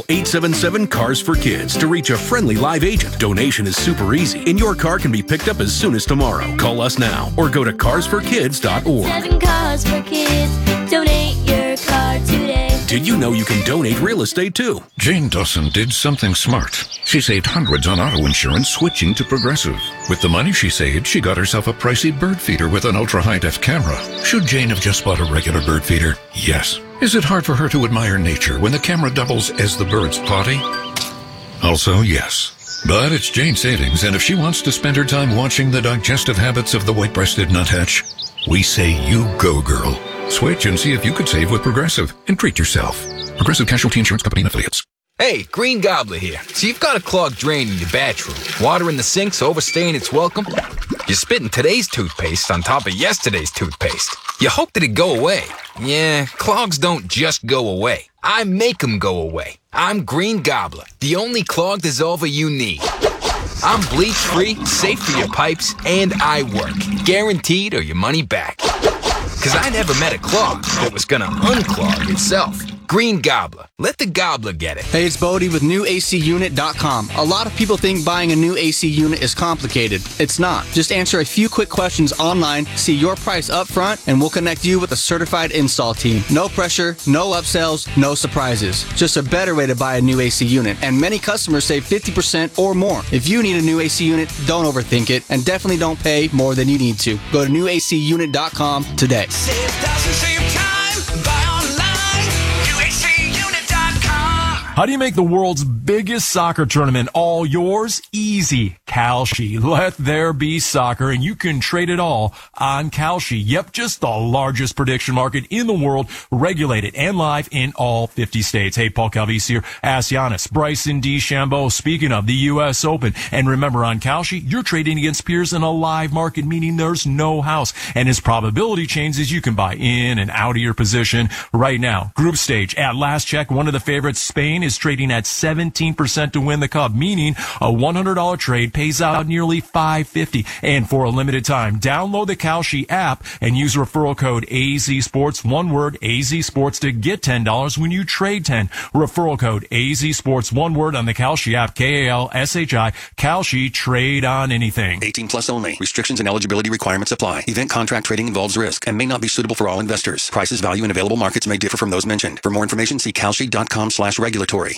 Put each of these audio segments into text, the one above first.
877-CARS-FOR-KIDS to reach a friendly live agent. Donation is super easy, and your car can be picked up as soon as tomorrow. Call us now or go to carsforkids.org. 7 Cars for Kids. Donate your car today. Did you know you can donate real estate too? Jane Dawson did something smart. She saved hundreds on auto insurance switching to Progressive. With the money she saved, she got herself a pricey bird feeder with an ultra-high-def camera. Should Jane have just bought a regular bird feeder? Yes. Is it hard for her to admire nature when the camera doubles as the bird's potty? Also, yes. But it's Jane's savings, and if she wants to spend her time watching the digestive habits of the white-breasted nuthatch, we say you go, girl. Switch and see if you could save with Progressive and treat yourself. Progressive Casualty Insurance Company and Affiliates. Hey, Green Gobbler here. So you've got a clogged drain in your bathroom. Water in the sink's overstaying its welcome. You're spitting today's toothpaste on top of yesterday's toothpaste. You hope that it'd go away. Yeah, clogs don't just go away. I make them go away. I'm Green Gobbler, the only clog dissolver you need. I'm bleach-free, safe for your pipes, and I work. Guaranteed or your money back. Because I never met a clog that was going to unclog itself. Green Gobbler. Let the gobbler get it. Hey, it's Bodie with NewACUnit.com. A lot of people think buying a new AC unit is complicated. It's not. Just answer a few quick questions online, see your price up front, and we'll connect you with a certified install team. No pressure, no upsells, no surprises. Just a better way to buy a new AC unit. And many customers save 50% or more. If you need a new AC unit, don't overthink it, and definitely don't pay more than you need to. Go to NewACUnit.com today. Save thousands, save time, buy online, UACUnit.com. How do you make the world's biggest soccer tournament all yours? Easy. Kalshi. Let there be soccer, and you can trade it all on Kalshi. Yep, just the largest prediction market in the world, regulated and live in all 50 states. Hey, Paul Calvisi here. Ask Giannis, Bryson DeChambeau. Speaking of the U.S. Open. And remember, on Kalshi, you're trading against peers in a live market, meaning there's no house. And as probability changes, you can buy in and out of your position right now. Group stage. At last check, one of the favorites, Spain, is trading at 17% to win the cup, meaning a $100 trade pays out nearly $550. And for a limited time, download the Kalshi app and use referral code AZSports, one word, AZSports, to get $10 when you trade 10. Referral code AZSports, one word, on the Kalshi app, KALSHI, Kalshi, trade on anything. 18 plus only. Restrictions and eligibility requirements apply. Event contract trading involves risk and may not be suitable for all investors. Prices, value, and available markets may differ from those mentioned. For more information, see kalshi.com/regulatory.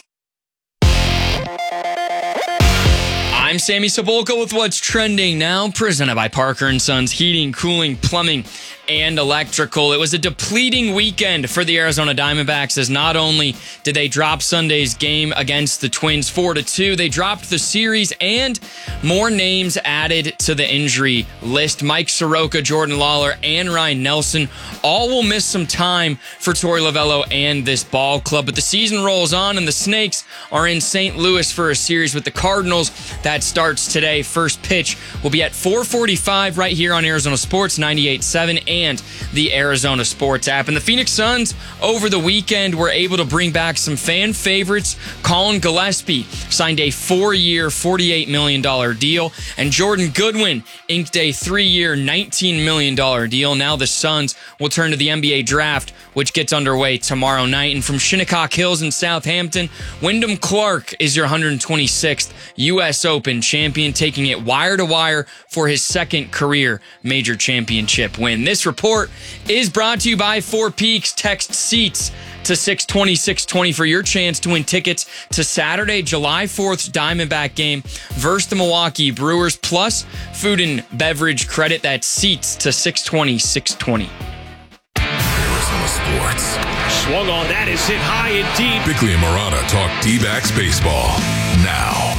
I'm Sammy Sabolka with what's trending now, presented by Parker & Sons Heating, Cooling, Plumbing, and Electrical. It was a depleting weekend for the Arizona Diamondbacks, as not only did they drop Sunday's game against the Twins 4-2, they dropped the series, and more names added to the injury list. Mike Soroka, Jordan Lawler, and Ryan Nelson all will miss some time for Torey Lovullo and this ball club. But the season rolls on, and the Snakes are in St. Louis for a series with the Cardinals that starts today. First pitch will be at 4:45 right here on Arizona Sports 98.7 and the Arizona Sports app. And the Phoenix Suns over the weekend were able to bring back some fan favorites. Colin Gillespie signed a 4-year, $48 million deal, and Jordan Goodwin inked a 3-year, $19 million deal. Now the Suns will turn to the NBA draft, which gets underway tomorrow night. And from Shinnecock Hills in Southampton, Wyndham Clark is your 126th U.S. Open champion, taking it wire to wire for his second career major championship win. This report is brought to you by Four Peaks. Text SEATS to 620-620 for your chance to win tickets to Saturday, July 4th's Diamondback game versus the Milwaukee Brewers, plus food and beverage credit. That's SEATS to 620-620. Arizona Sports. Swung on, that is hit high and deep. Bickley and Murata talk D-backs baseball now.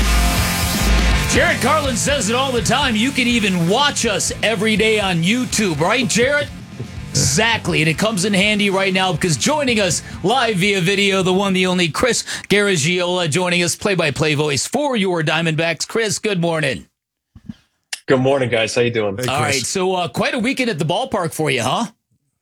Jared Carlin says it all the time. You can even watch us every day on YouTube, right, Jared? Exactly, and it comes in handy right now because joining us live via video, the one, the only Chris Garagiola, joining us, play-by-play voice for your Diamondbacks. Chris, good morning. Good morning, guys. How you doing? Hey, all right, so quite a weekend at the ballpark for you, huh?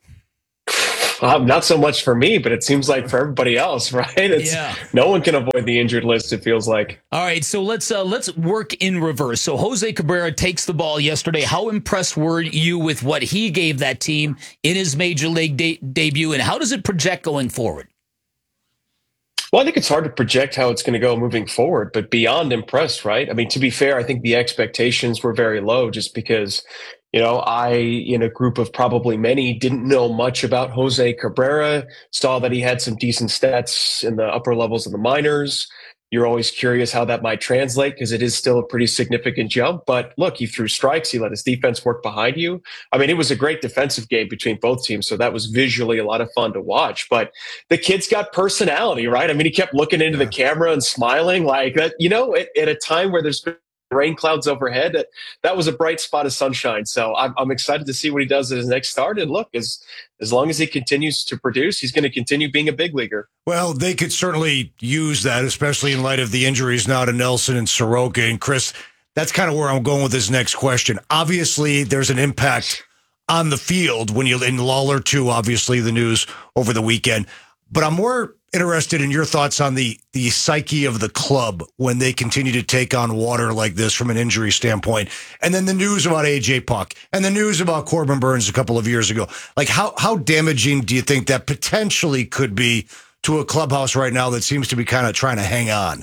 Not so much for me, but it seems like for everybody else, right? No one can avoid the injured list, it feels like. All right, so let's work in reverse. So Jose Cabrera takes the ball yesterday. How impressed were you with what he gave that team in his major league debut, and how does it project going forward? Well, I think it's hard to project how it's going to go moving forward, but beyond impressed, right? I mean, to be fair, I think the expectations were very low just because, I, in a group of probably many, didn't know much about Jose Cabrera, saw that he had some decent stats in the upper levels of the minors. You're always curious how that might translate because it is still a pretty significant jump. But look, he threw strikes. He let his defense work behind you. I mean, it was a great defensive game between both teams. So that was visually a lot of fun to watch. But the kid's got personality, right? I mean, he kept looking into the camera and smiling like that, at a time where there's been rain clouds overhead. That was a bright spot of sunshine. So I'm excited to see what he does at his next start. And look, as long as he continues to produce, he's going to continue being a big leaguer. Well, they could certainly use that, especially in light of the injuries now to Nelson and Soroka. And Chris, that's kind of where I'm going with this next question. Obviously, there's an impact on the field when you're in Lawler too, obviously the news over the weekend. But I'm more interested in your thoughts on the psyche of the club when they continue to take on water like this from an injury standpoint. And then the news about AJ Puck and the news about Corbin Burns a couple of years ago. Like how damaging do you think that potentially could be to a clubhouse right now that seems to be kind of trying to hang on?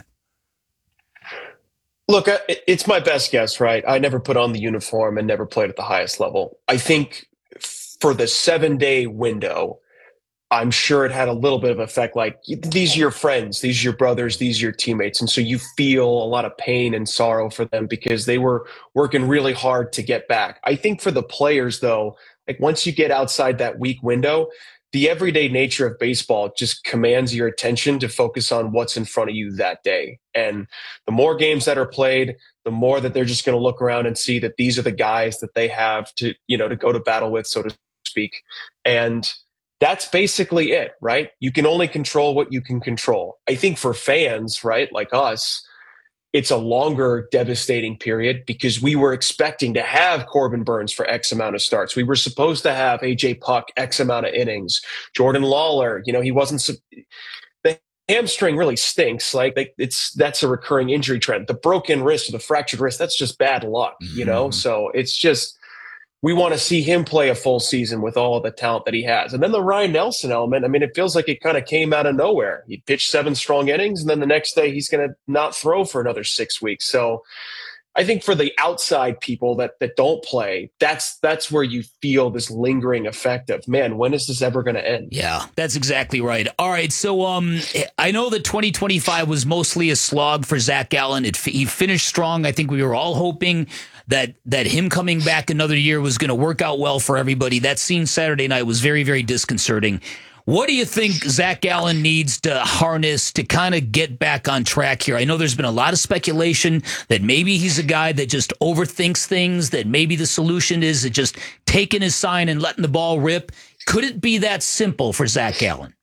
Look, it's my best guess, right? I never put on the uniform and never played at the highest level. I think for the 7-day window, I'm sure it had a little bit of effect. Like, these are your friends, these are your brothers, these are your teammates. And so you feel a lot of pain and sorrow for them because they were working really hard to get back. I think for the players, though, like once you get outside that week window, the everyday nature of baseball just commands your attention to focus on what's in front of you that day. And the more games that are played, the more that they're just going to look around and see that these are the guys that they have to go to battle with, so to speak. And that's basically it, right? You can only control what you can control. I think for fans, right, like us, it's a longer devastating period because we were expecting to have Corbin Burns for X amount of starts. We were supposed to have AJ Puck X amount of innings. Jordan Lawler, he wasn't. The hamstring really stinks. That's a recurring injury trend. The broken wrist or the fractured wrist, that's just bad luck, So it's just, we want to see him play a full season with all of the talent that he has. And then the Ryan Nelson element, I mean, it feels like it kind of came out of nowhere. He pitched 7 strong innings, and then the next day he's going to not throw for another 6 weeks. So I think for the outside people that don't play, that's where you feel this lingering effect of, man, when is this ever going to end? Yeah, that's exactly right. All right, so I know that 2025 was mostly a slog for Zach Gallen. He finished strong. I think we were all hoping that him coming back another year was going to work out well for everybody. That scene Saturday night was very, very disconcerting. What do you think Zach Gallen needs to harness to kind of get back on track here? I know there's been a lot of speculation that maybe he's a guy that just overthinks things, that maybe the solution is just taking his sign and letting the ball rip. Could it be that simple for Zach Gallen?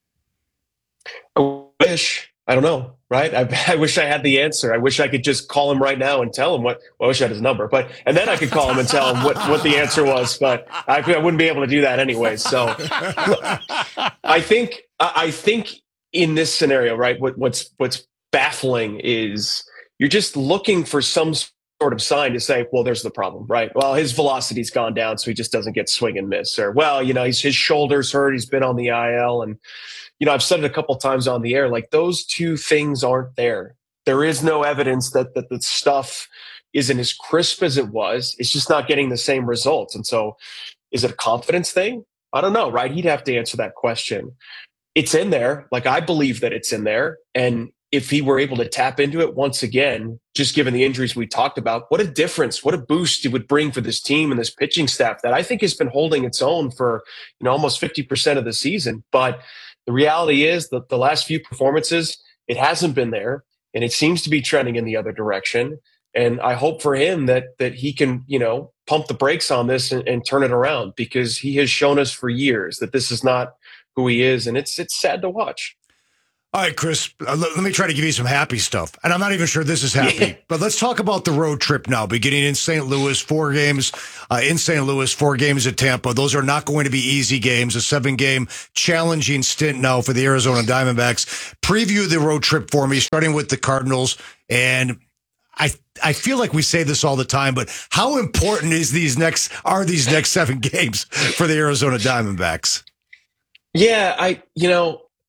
I wish. I don't know, right? I wish I had the answer. I wish I could just call him right now and tell him I wish I had his number, and then I could call him and tell him what the answer was, but I wouldn't be able to do that anyway. So I think in this scenario, right, what's baffling is you're just looking for some sort of sign to say, well, there's the problem, right? Well, his velocity's gone down, so he just doesn't get swing and miss, or, well, his shoulder's hurt, he's been on the IL, and I've said it a couple times on the air, like those two things aren't there. There is no evidence that the stuff isn't as crisp as it was. It's just not getting the same results. And so is it a confidence thing? I don't know, right? He'd have to answer that question. It's in there. Like, I believe that it's in there. And if he were able to tap into it once again, just given the injuries we talked about, what a difference, what a boost it would bring for this team and this pitching staff that I think has been holding its own for almost 50% of the season. But the reality is that the last few performances, it hasn't been there, and it seems to be trending in the other direction. And I hope for him that he can, pump the brakes on this and turn it around, because he has shown us for years that this is not who he is, and it's sad to watch. All right, Chris, let me try to give you some happy stuff. And I'm not even sure this is happy, but let's talk about the road trip now, beginning in St. Louis, 4 games in St. Louis, 4 games at Tampa. Those are not going to be easy games, a 7-game challenging stint now for the Arizona Diamondbacks. Preview the road trip for me, starting with the Cardinals. And I feel like we say this all the time, but how important these next 7 games for the Arizona Diamondbacks? Yeah,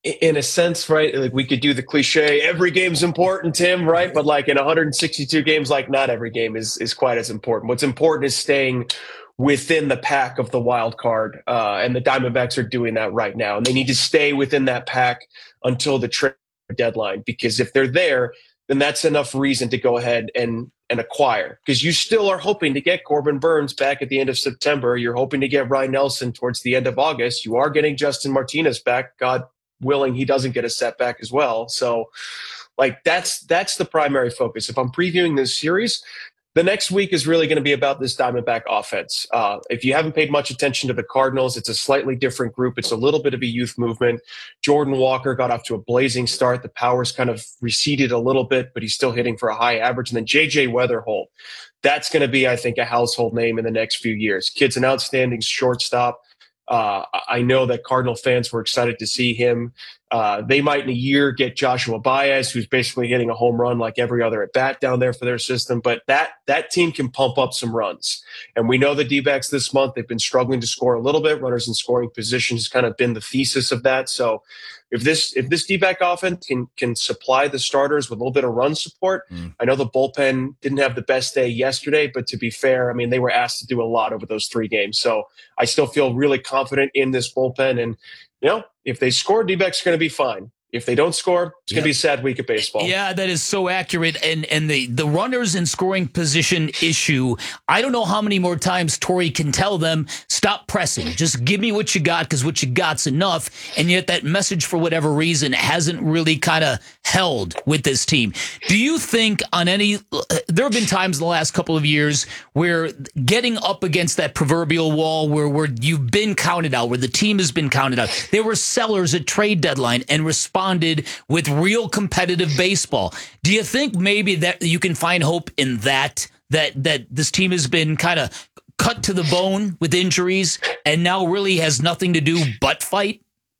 in a sense, right? Like we could do the cliche, every game's important, Tim, right? But like in 162 games, like not every game is quite as important. What's important is staying within the pack of the wild card. And the Diamondbacks are doing that right now. And they need to stay within that pack until the trade deadline, because if they're there, then that's enough reason to go ahead and acquire, because you still are hoping to get Corbin Burns back at the end of September. You're hoping to get Ryan Nelson towards the end of August. You are getting Justin Martinez back. God willing, he doesn't get a setback as well. So like that's the primary focus. If I'm previewing this series, the next week is really going to be about this Diamondback offense. If you haven't paid much attention to the Cardinals, it's a slightly different group. It's a little bit of a youth movement. Jordan Walker got off to a blazing start. The power's kind of receded a little bit, but he's still hitting for a high average. And then J.J. Weatherholt, that's going to be, I think, a household name in the next few years. Kid's an outstanding shortstop. I know that Cardinal fans were excited to see him. They might in a year get Joshua Baez, who's basically hitting a home run like every other at bat down there for their system. But that team can pump up some runs. And we know the D-backs this month, they've been struggling to score a little bit. Runners in scoring position has kind of been the thesis of that. So if this D-back offense can supply the starters with a little bit of run support, I know the bullpen didn't have the best day yesterday, but to be fair, I mean, they were asked to do a lot over those 3 games. So I still feel really confident in this bullpen. And, you know, if they score, D-backs are going to be fine. If they don't score, it's going to be a sad week of baseball. Yeah, that is so accurate. And the runners in scoring position issue, I don't know how many more times Torey can tell them, stop pressing. Just give me what you got, because what you got's enough. And yet that message, for whatever reason, hasn't really kind of held with this team. Do you think there have been times in the last couple of years where getting up against that proverbial wall where you've been counted out, where the team has been counted out, there were sellers at trade deadline and responded with real competitive baseball. Do you think maybe that you can find hope in that this team has been kind of cut to the bone with injuries and now really has nothing to do but fight?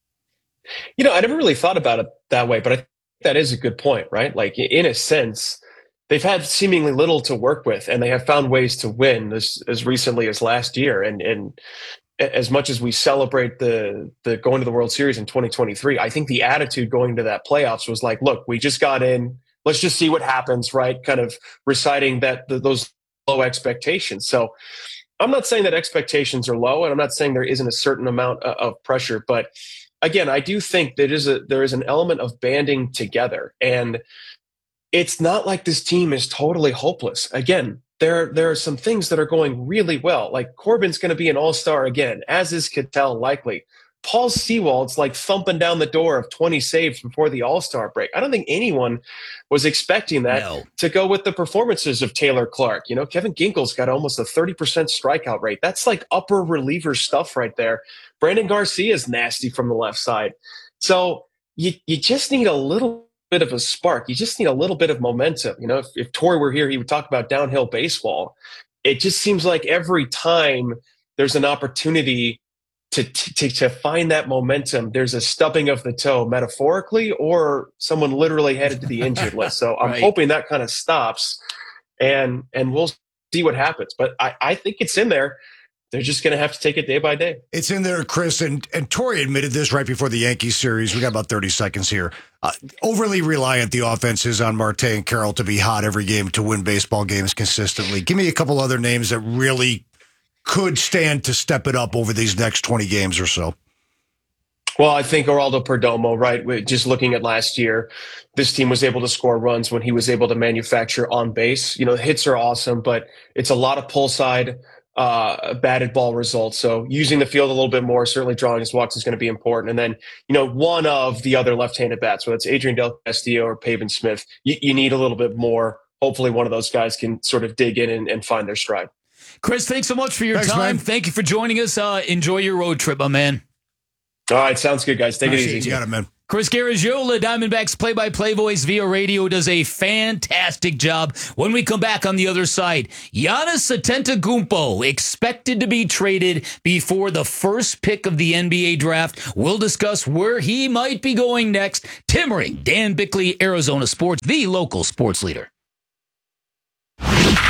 You know, I never really thought about it that way, but I think that is a good point, right? Like, in a sense, they've had seemingly little to work with, and they have found ways to win as recently as last year. And as much as we celebrate the going to the World Series in 2023, I think the attitude going to that playoffs was like, look, we just got in. Let's just see what happens, right? Kind of reciting those low expectations. So I'm not saying that expectations are low, and I'm not saying there isn't a certain amount of pressure. But again, I do think there is an element of banding together. And it's not like this team is totally hopeless. Again, there are some things that are going really well. Like Corbin's going to be an all-star again, as is Ketel likely. Paul Sewald's like thumping down the door of 20 saves before the all-star break. I don't think anyone was expecting that to go with the performances of Taylor Clark. You know, Kevin Ginkel's got almost a 30% strikeout rate. That's like upper reliever stuff right there. Brandon Garcia's nasty from the left side. So you just need a little bit of a spark. You just need a little bit of momentum. You know, if Torey were here, he would talk about downhill baseball. It just seems like every time there's an opportunity to find that momentum, there's a stubbing of the toe, metaphorically, or someone literally headed to the injured list. So I'm hoping that kind of stops, and we'll see what happens. But I think it's in there. They're just going to have to take it day by day. It's in there, Chris. And Torey admitted this right before the Yankees series. We got about 30 seconds here. Overly reliant the offense is on Marte and Carroll to be hot every game to win baseball games consistently. Give me a couple other names that really could stand to step it up over these next 20 games or so. Well, I think Geraldo Perdomo, right? Just looking at last year, this team was able to score runs when he was able to manufacture on base. You know, hits are awesome, but it's a lot of pull side, batted ball results. So using the field a little bit more, certainly drawing his walks is going to be important. And then, you know, one of the other left-handed bats, whether it's Adrian Del Castillo or Pavin Smith, you need a little bit more. Hopefully one of those guys can sort of dig in and find their stride. Chris, thanks so much for your time. Man. Thank you for joining us. Enjoy your road trip, my man. All right, sounds good, guys. Take it easy. You got it, man. Chris Garagiola, Diamondbacks play-by-play voice via radio, does a fantastic job. When we come back on the other side, Giannis Antetokounmpo expected to be traded before the first pick of the NBA draft. We'll discuss where he might be going next. Tim Ring, Dan Bickley, Arizona Sports, the local sports leader.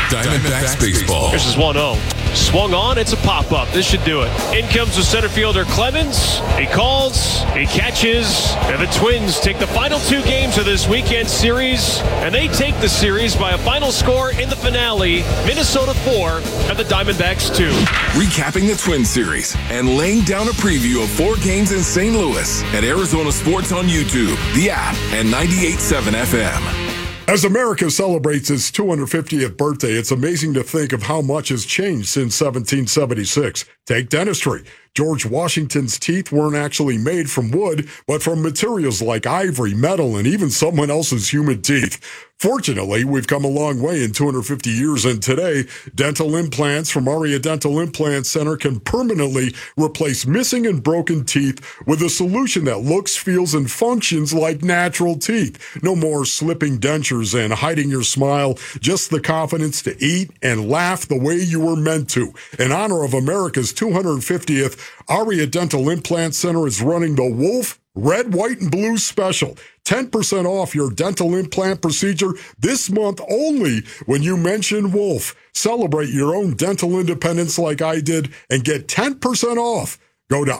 Diamondbacks baseball. This is 1-0. Swung on. It's a pop-up. This should do it. In comes the center fielder, Clemens. He calls. He catches. And the Twins take the final 2 games of this weekend series. And they take the series by a final score in the finale. Minnesota 4 and the Diamondbacks 2. Recapping the Twins series and laying down a preview of 4 games in St. Louis at Arizona Sports on YouTube, the app, and 98.7 FM. As America celebrates its 250th birthday, it's amazing to think of how much has changed since 1776. Take dentistry. George Washington's teeth weren't actually made from wood, but from materials like ivory, metal, and even someone else's human teeth. Fortunately, we've come a long way in 250 years, and today, dental implants from Aria Dental Implant Center can permanently replace missing and broken teeth with a solution that looks, feels, and functions like natural teeth. No more slipping dentures and hiding your smile, just the confidence to eat and laugh the way you were meant to. In honor of America's 250th, Aria Dental Implant Center is running the Wolf Red, White, and Blue special. 10% off your dental implant procedure this month only when you mention Wolf. Celebrate your own dental independence like I did and get 10% off. Go to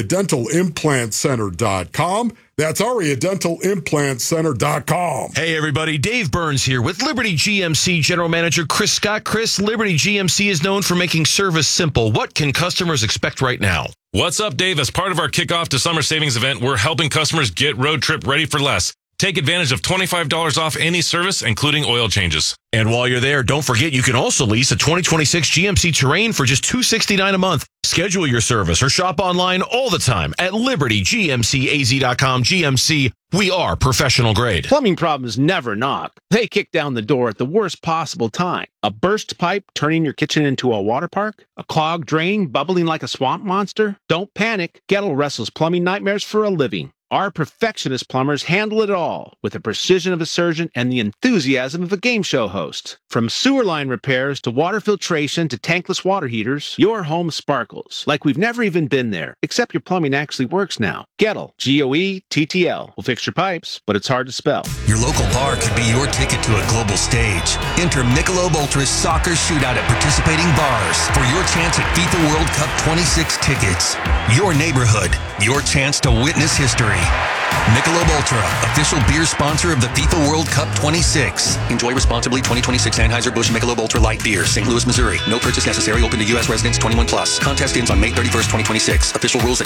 AriaDentalImplantCenter.com. That's AriaDentalImplantCenter.com. Hey, everybody. Dave Burns here with Liberty GMC General Manager Chris Scott. Chris, Liberty GMC is known for making service simple. What can customers expect right now? What's up, Dave? As part of our kickoff to summer savings event, we're helping customers get road trip ready for less. Take advantage of $25 off any service, including oil changes. And while you're there, don't forget you can also lease a 2026 GMC Terrain for just $269 a month. Schedule your service or shop online all the time at LibertyGMCAZ.com. GMC, we are professional grade. Plumbing problems never knock. They kick down the door at the worst possible time. A burst pipe turning your kitchen into a water park? A clogged drain bubbling like a swamp monster? Don't panic. Gettle wrestles plumbing nightmares for a living. Our perfectionist plumbers handle it all with the precision of a surgeon and the enthusiasm of a game show host. From sewer line repairs to water filtration to tankless water heaters, your home sparkles like we've never even been there, except your plumbing actually works now. Gettle, Goettl, will fix your pipes, but it's hard to spell. Your local bar could be your ticket to a global stage. Enter Michelob Ultra's soccer shootout at participating bars for your chance at FIFA World Cup 26 tickets. Your neighborhood, your chance to witness history. Michelob Ultra, official beer sponsor of the FIFA World Cup 26. Enjoy responsibly. 2026 Anheuser-Busch Michelob Ultra Light Beer, St. Louis, Missouri. No purchase necessary. Open to U.S. residents 21+. Contest ends on May 31st, 2026. Official rules at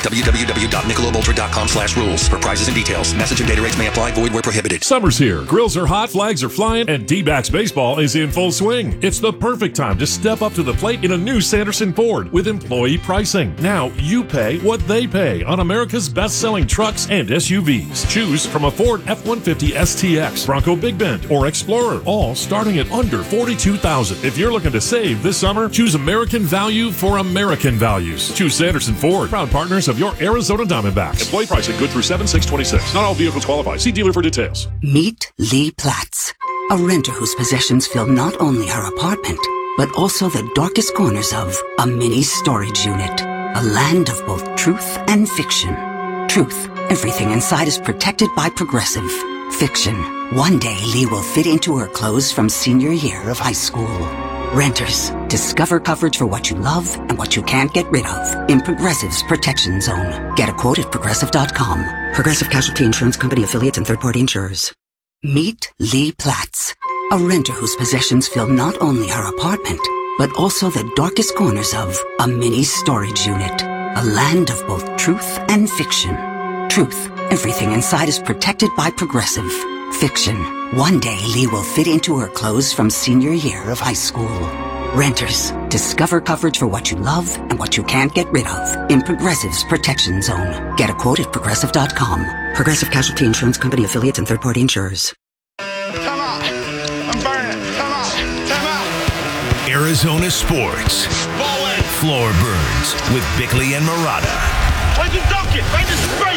www.michelobultra.com/rules for prizes and details. Message and data rates may apply. Void where prohibited. Summer's here. Grills are hot, flags are flying, and D-backs baseball is in full swing. It's the perfect time to step up to the plate in a new Sanderson Ford with employee pricing. Now you pay what they pay on America's best-selling trucks and SUVs. Choose from a Ford F-150 STX, Bronco Big Bend, or Explorer, all starting at under $42,000. If you're looking to save this summer, choose American value for American values. Choose Sanderson Ford, proud partners of your Arizona Diamondbacks. Employee pricing good through 7/6/26. Not all vehicles qualify. See dealer for details. Meet Lee Platz, a renter whose possessions fill not only her apartment, but also the darkest corners of a mini storage unit. A land of both truth and fiction. Truth. Everything inside is protected by Progressive. Fiction. One day Lee will fit into her clothes from senior year of high school. Renters. Discover coverage for what you love and what you can't get rid of in Progressive's Protection Zone. Get a quote at Progressive.com. Progressive Casualty Insurance Company affiliates and third-party insurers. Meet Lee Platz, a renter whose possessions fill not only her apartment, but also the darkest corners of a mini storage unit. A land of both truth and fiction. Truth. Everything inside is protected by Progressive. Fiction. One day Lee will fit into her clothes from senior year of high school. Renters. Discover coverage for what you love and what you can't get rid of in Progressive's Protection Zone. Get a quote at Progressive.com. Progressive Casualty Insurance Company affiliates and third-party insurers. Come on. I'm burning. Come on. Come on. Arizona Sports. Floor Burns with Bickley and Murata. Why'd you dunk it? Right in straight.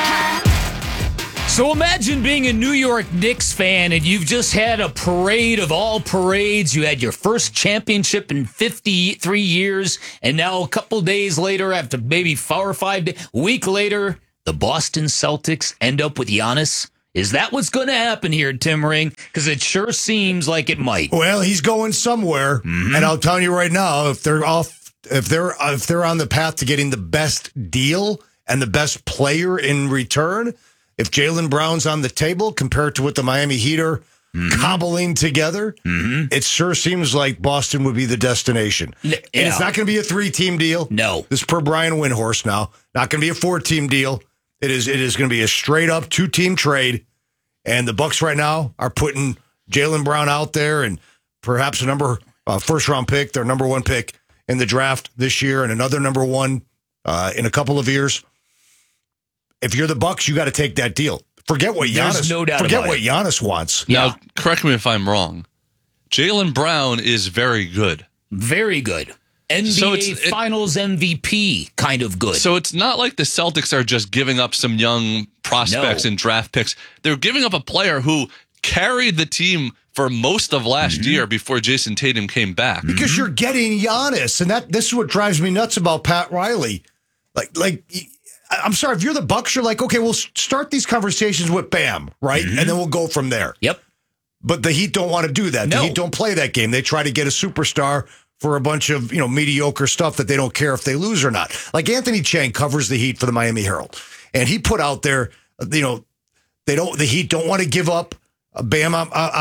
So imagine being a New York Knicks fan and you've just had a parade of all parades. You had your first championship in 53 years, and now a couple days later, after maybe 4 or 5 days, a week later, the Boston Celtics end up with Giannis Is that what's going to happen here, Tim Ring? Because it sure seems like it might. Well, he's going somewhere, and I'll tell you right now, if they're on the path to getting the best deal and the best player in return, if Jaylen Brown's on the table compared to what the Miami Heat are cobbling together, it sure seems like Boston would be the destination. And it's not going to be a 3-team deal. No. This is per Brian Windhorst now. Not going to be a 4-team deal. It is going to be a straight-up 2-team trade. And the Bucks right now are putting Jaylen Brown out there and perhaps a first-round pick, their number 1 pick in the draft this year, and another number 1 in a couple of years. If you're the Bucks, you got to take that deal. Forget what Giannis wants. Now, correct me if I'm wrong. Jaylen Brown is very good. Very good. NBA Finals MVP kind of good. So it's not like the Celtics are just giving up some young prospects and draft picks. They're giving up a player who carried the team for most of last year before Jason Tatum came back. Because you're getting Giannis, and this is what drives me nuts about Pat Riley. Like I'm sorry, if you're the Bucks, you're like, okay, we'll start these conversations with Bam, right? And then we'll go from there. Yep. But the Heat don't want to do that. No. The Heat don't play that game. They try to get a superstar for a bunch of mediocre stuff that they don't care if they lose or not. Like Anthony Chang covers the Heat for the Miami Herald, and he put out there, the Heat don't want to give up Bam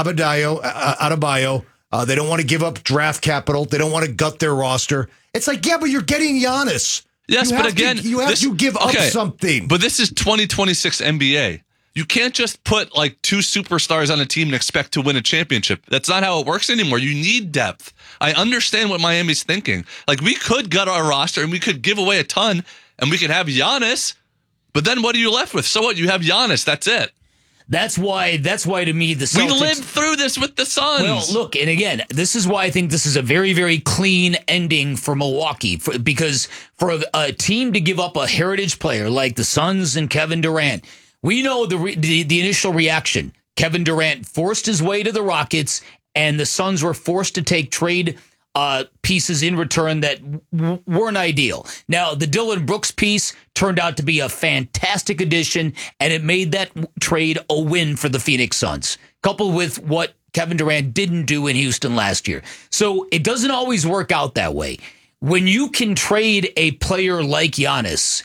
Adebayo. They don't want to give up draft capital. They don't want to gut their roster. It's like, yeah, but you're getting Giannis. Yes, but again, you have to give up something. But this is 2026 NBA. You can't just put like 2 superstars on a team and expect to win a championship. That's not how it works anymore. You need depth. I understand what Miami's thinking. Like, we could gut our roster and we could give away a ton and we could have Giannis, but then what are you left with? So what? You have Giannis. That's it. That's why to me, the Celtics... We lived through this with the Suns. Well, look, and again, this is why I think this is a very, very clean ending for Milwaukee. Because for a team to give up a heritage player like the Suns and Kevin Durant, we know the initial reaction. Kevin Durant forced his way to the Rockets, and the Suns were forced to take trade pieces in return that weren't ideal. Now, the Dillon Brooks piece turned out to be a fantastic addition, and it made that trade a win for the Phoenix Suns, coupled with what Kevin Durant didn't do in Houston last year. So it doesn't always work out that way. When you can trade a player like Giannis,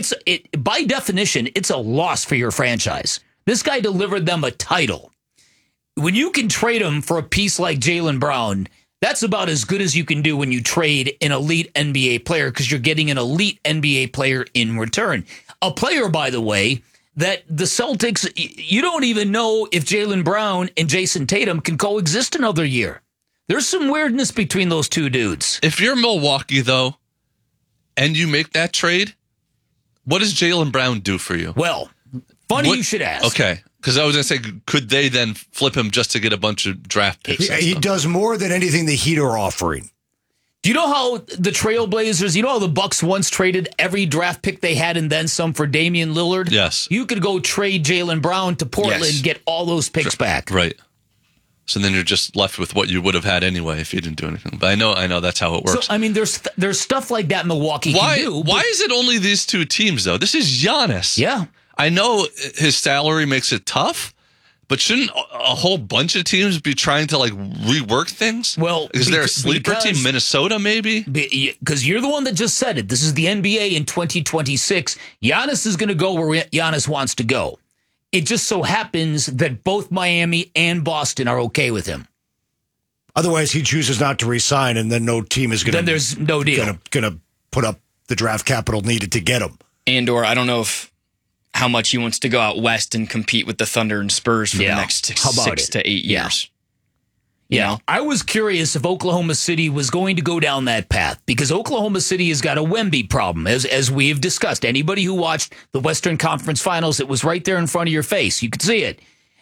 by definition, it's a loss for your franchise. This guy delivered them a title. When you can trade him for a piece like Jaylen Brown, that's about as good as you can do when you trade an elite NBA player, because you're getting an elite NBA player in return. A player, by the way, that the Celtics, you don't even know if Jaylen Brown and Jason Tatum can coexist another year. There's some weirdness between those two dudes. If you're Milwaukee, though, and you make that trade, what does Jaylen Brown do for you? Well, you should ask. Okay. Because I was going to say, could they then flip him just to get a bunch of draft picks? He does more than anything the Heat are offering. Do you know how the Trailblazers, how the Bucks once traded every draft pick they had and then some for Damian Lillard? Yes. You could go trade Jaylen Brown to Portland and get all those picks back. Right. So then you're just left with what you would have had anyway if you didn't do anything. But I know that's how it works. So, I mean, there's stuff like that Milwaukee can do. Why is it only these 2 teams, though? This is Giannis. Yeah. I know his salary makes it tough, but shouldn't a whole bunch of teams be trying to rework things? Well, is there a sleeper team, Minnesota maybe? Because you're the one that just said it. This is the NBA in 2026. Giannis is going to go where Giannis wants to go. It just so happens that both Miami and Boston are okay with him. Otherwise, he chooses not to resign, and then no team is going to. Then there's no deal. Going to put up the draft capital needed to get him. And/or I don't know how much he wants to go out west and compete with the Thunder and Spurs for the next 6 to 8 years. Yeah. I was curious if Oklahoma City was going to go down that path, because Oklahoma City has got a Wemby problem, as we have discussed. Anybody who watched the Western Conference Finals, it was right there in front of your face. You could see it.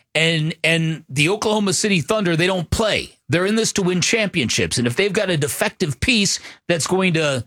And the Oklahoma City Thunder, they don't play. They're in this to win championships. And if they've got a defective piece that's going to,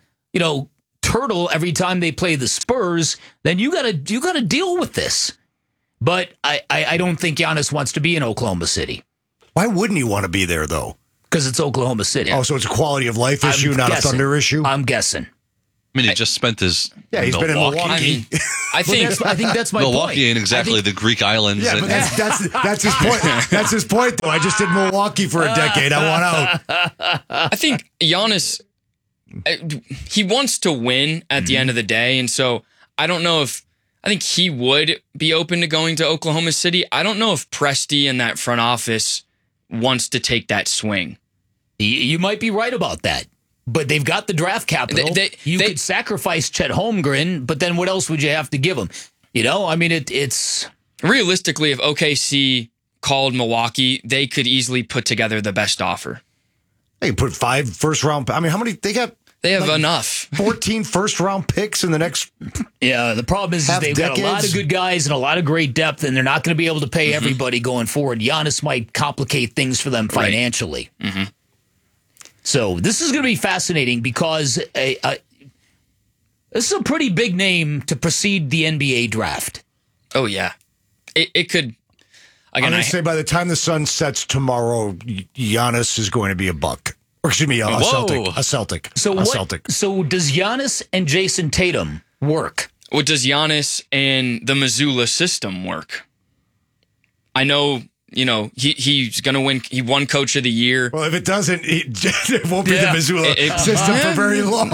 turtle every time they play the Spurs, then you gotta deal with this. But I don't think Giannis wants to be in Oklahoma City. Why wouldn't he want to be there, though? Because it's Oklahoma City. Oh, so it's a quality of life issue, not a Thunder issue? I'm guessing. I mean, he just spent his he's been in Milwaukee. I think that's my Milwaukee point. ain't exactly the Greek islands. Yeah, but that's his point. That's his point, though. I just did Milwaukee for a decade. I want out. I think Giannis, he wants to win at the end of the day, and so I don't know if I think he would be open to going to Oklahoma City. I don't know if Presti and that front office wants to take that swing. You might be right about that. But they've got the draft capital. You could sacrifice Chet Holmgren, but then what else would you have to give him? You know, I mean, it's... Realistically, if OKC called Milwaukee, they could easily put together the best offer. They put 5 first-round... I mean, how many... They have enough. 14 first-round picks in the next... Yeah, the problem is they've got a lot of good guys and a lot of great depth, and they're not going to be able to pay everybody going forward. Giannis might complicate things for them financially. Right. Mm-hmm. So this is going to be fascinating because this is a pretty big name to precede the NBA draft. Oh, yeah. It could... Again, I'm going to say by the time the sun sets tomorrow, Giannis is going to be a Buck. Or excuse me, a Celtic. So does Giannis and Jason Tatum work? Or does Giannis and the Missoula system work? I know... You know, he's going to win. He won Coach of the Year. Well, if it doesn't, it won't be the Missoula system for very long.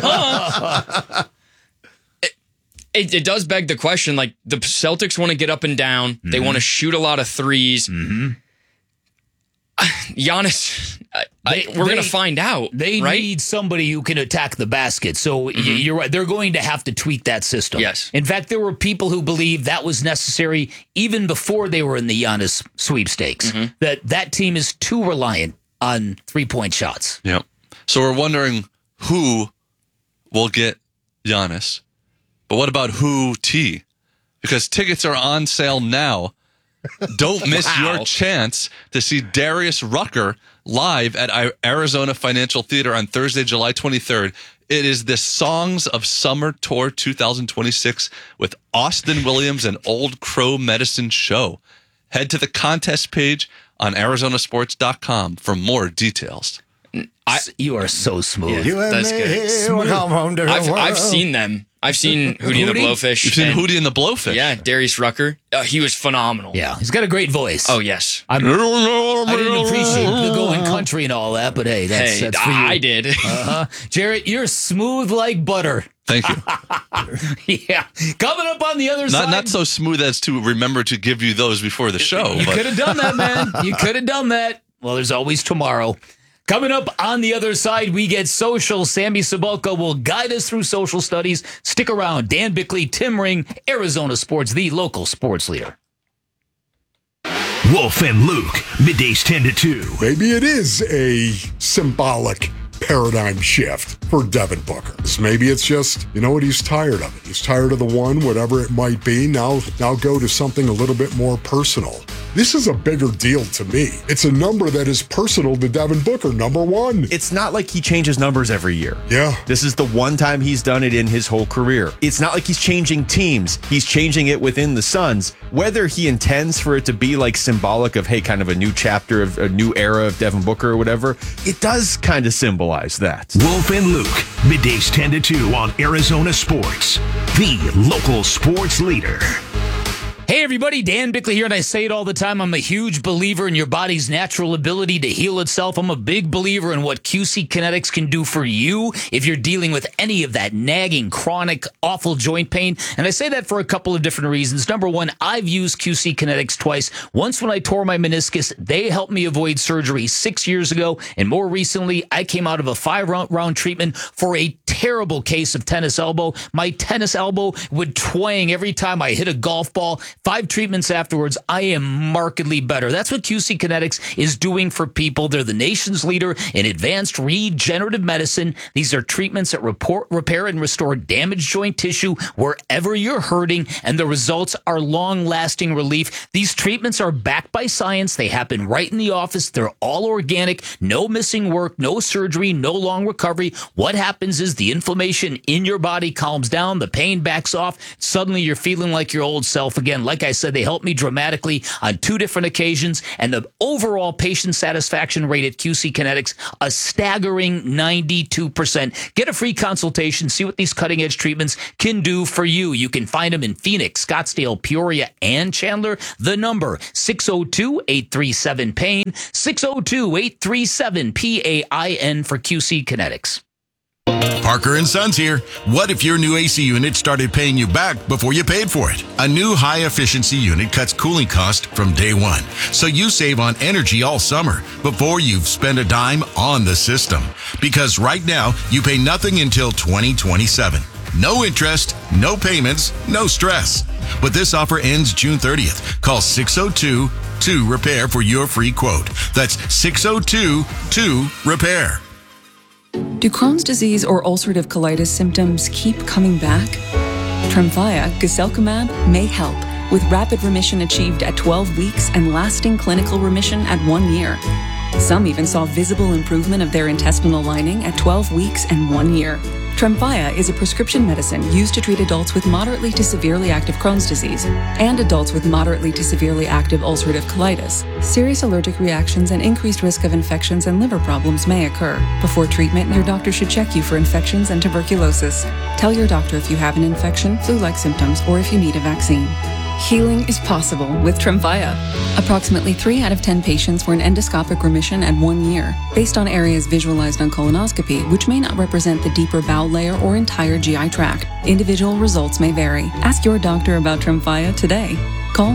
It does beg the question, like, the Celtics want to get up and down. Mm-hmm. They want to shoot a lot of threes. Mm-hmm. Giannis, we're going to find out. They need somebody who can attack the basket. So you're right. They're going to have to tweak that system. Yes. In fact, there were people who believed that was necessary even before they were in the Giannis sweepstakes. That team is too reliant on 3-point shots. Yep. So we're wondering who will get Giannis. But what about who T? Because tickets are on sale now. Don't miss your chance to see Darius Rucker live at Arizona Financial Theater on Thursday, July 23rd. It is the Songs of Summer Tour 2026 with Austin Williams and Old Crow Medicine Show. Head to the contest page on ArizonaSports.com for more details. You are so smooth. That's good. I've seen them. I've seen Hootie and the Blowfish. You've seen Hootie and the Blowfish? Yeah, Darius Rucker. He was phenomenal. Yeah, he's got a great voice. Oh, yes. I didn't appreciate the going country and all that, but hey, that's for you. I did. Jarrett, you're smooth like butter. Thank you. Yeah. Coming up on the other side. Not so smooth as to remember to give you those before the show. You could have done that, man. You could have done that. Well, there's always tomorrow. Coming up on the other side, we get social. Sammy Cebulka will guide us through social studies. Stick around. Dan Bickley, Tim Ring, Arizona Sports, the local sports leader. Wolf and Luke, middays 10 to 2. Maybe it is a symbolic paradigm shift for Devin Booker. Maybe it's just, you know what, he's tired of it. He's tired of the one, whatever it might be. Now go to something a little bit more personal. This is a bigger deal to me. It's a number that is personal to Devin Booker, number 1. It's not like he changes numbers every year. Yeah. This is the one time he's done it in his whole career. It's not like he's changing teams. He's changing it within the Suns. Whether he intends for it to be like symbolic of, hey, kind of a new chapter of a new era of Devin Booker or whatever, it does kind of symbolize that. Wolf and Luke, middays 10 to 2 on Arizona Sports, the local sports leader. Hey everybody, Dan Bickley here, and I say it all the time. I'm a huge believer in your body's natural ability to heal itself. I'm a big believer in what QC Kinetics can do for you if you're dealing with any of that nagging, chronic, awful joint pain. And I say that for a couple of different reasons. Number one, I've used QC Kinetics twice. Once when I tore my meniscus, they helped me avoid surgery 6 years ago. And more recently, I came out of a 5-round treatment for a terrible case of tennis elbow. My tennis elbow would twang every time I hit a golf ball. 5 treatments afterwards, I am markedly better. That's what QC Kinetics is doing for people. They're the nation's leader in advanced regenerative medicine. These are treatments that repair and restore damaged joint tissue wherever you're hurting, and the results are long-lasting relief. These treatments are backed by science. They happen right in the office. They're all organic, no missing work, no surgery, no long recovery. What happens is the The inflammation in your body calms down, the pain backs off. Suddenly you're feeling like your old self again. Like I said, they helped me dramatically on 2 different occasions, and the overall patient satisfaction rate at QC Kinetics, a staggering 92%. Get a free consultation, see what these cutting-edge treatments can do for you. You can find them in Phoenix, Scottsdale, Peoria, and Chandler. The number, 602-837-PAIN, 602-837-PAIN for QC Kinetics. Parker & Sons here. What if your new AC unit started paying you back before you paid for it? A new high-efficiency unit cuts cooling costs from day one, so you save on energy all summer before you've spent a dime on the system. Because right now, you pay nothing until 2027. No interest, no payments, no stress. But this offer ends June 30th. Call 602-2-REPAIR for your free quote. That's 602-2-REPAIR. Do Crohn's disease or ulcerative colitis symptoms keep coming back? Tremfya, guselkumab, may help, with rapid remission achieved at 12 weeks and lasting clinical remission at 1 year. Some even saw visible improvement of their intestinal lining at 12 weeks and 1 year. Tremfya is a prescription medicine used to treat adults with moderately to severely active Crohn's disease and adults with moderately to severely active ulcerative colitis. Serious allergic reactions and increased risk of infections and liver problems may occur. Before treatment, your doctor should check you for infections and tuberculosis. Tell your doctor if you have an infection, flu-like symptoms, or if you need a vaccine. Healing is possible with Tremfya. Approximately 3 out of 10 patients were in endoscopic remission at 1 year, based on areas visualized on colonoscopy, which may not represent the deeper bowel layer or entire GI tract. Individual results may vary. Ask your doctor about Tremfya today. Call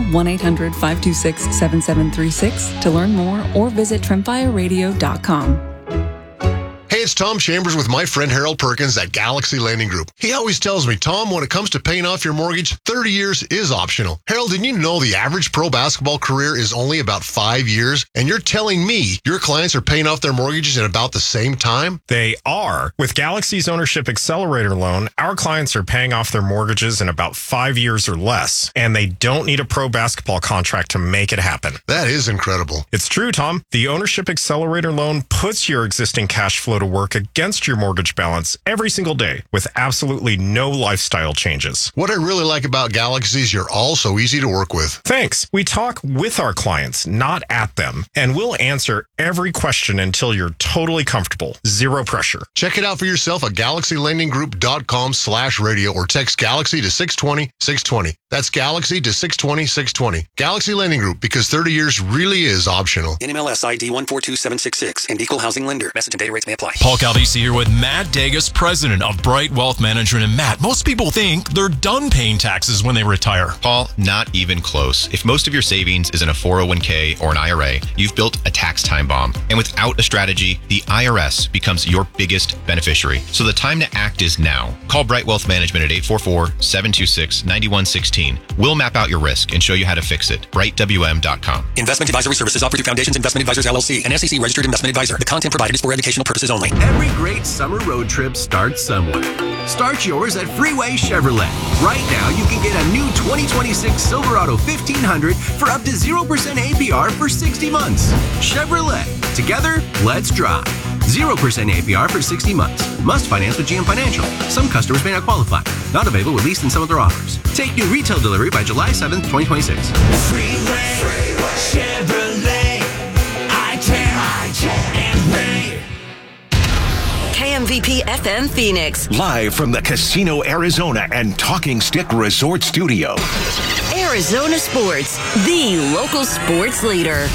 1-800-526-7736 to learn more or visit TremfyaRadio.com. Hey, it's Tom Chambers with my friend Harold Perkins at Galaxy Lending Group. He always tells me, Tom, when it comes to paying off your mortgage, 30 years is optional. Harold, didn't you know the average pro basketball career is only about 5 years? And you're telling me your clients are paying off their mortgages in about the same time? They are. With Galaxy's Ownership Accelerator loan, our clients are paying off their mortgages in about 5 years or less, and they don't need a pro basketball contract to make it happen. That is incredible. It's true, Tom. The Ownership Accelerator loan puts your existing cash flow to work against your mortgage balance every single day with absolutely no lifestyle changes. What I really like about Galaxy is you're all so easy to work with. Thanks. We talk with our clients, not at them, and we'll answer every question until you're totally comfortable. Zero pressure. Check it out for yourself at GalaxyLendingGroup.com/radio or text Galaxy to 620-620. That's Galaxy to 620-620. Galaxy Lending Group, because 30 years really is optional. NMLS ID 142766 and equal housing lender. Message and data rates may apply. Paul Calvisi here with Matt Degas, president of Bright Wealth Management. And Matt, most people think they're done paying taxes when they retire. Paul, not even close. If most of your savings is in a 401k or an IRA, you've built a tax time bomb. And without a strategy, the IRS becomes your biggest beneficiary. So the time to act is now. Call Bright Wealth Management at 844-726-9116. We'll map out your risk and show you how to fix it. BrightWM.com. Investment advisory services offered through Foundations Investment Advisors LLC, an SEC registered investment advisor. The content provided is for educational purposes only. Every great summer road trip starts somewhere. Start yours at Freeway Chevrolet. Right now, you can get a new 2026 Silverado 1500 for up to 0% APR for 60 months. Chevrolet. Together, let's drive. 0% APR for 60 months. Must finance with GM Financial. Some customers may not qualify. Not available with lease and some other offers. Take new retail delivery by July 7th, 2026. Freeway Chevrolet. I can and wait. KMVP FM Phoenix. Live from the Casino Arizona and Talking Stick Resort Studio. Arizona Sports, the local sports leader.